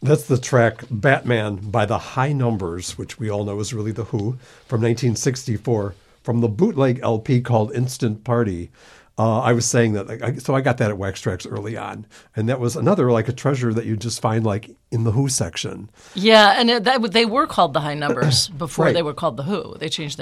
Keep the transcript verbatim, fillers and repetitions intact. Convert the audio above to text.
That's the track Batman by the High Numbers, which we all know is really The Who, from nineteen sixty-four, from the bootleg L P called Instant Party. Uh, I was saying that, like, I, so I got that at Wax Trax early on. And that was another, like, a treasure that you just find, like, in the Who section. Yeah, and it, that, they were called the High Numbers before Right. they were called the Who. They changed